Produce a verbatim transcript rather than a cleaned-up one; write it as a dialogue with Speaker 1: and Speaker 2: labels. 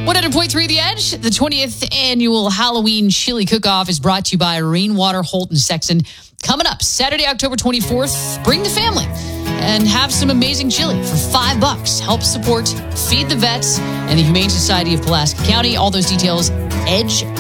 Speaker 1: one hundred point three The Edge, the twentieth annual Halloween Chili Cook-Off is brought to you by Rainwater Holt and Sexton. Coming up Saturday, October twenty-fourth, bring the family and have some amazing chili for five bucks. Help support Feed the Vets and the Humane Society of Pulaski County. All those details, edge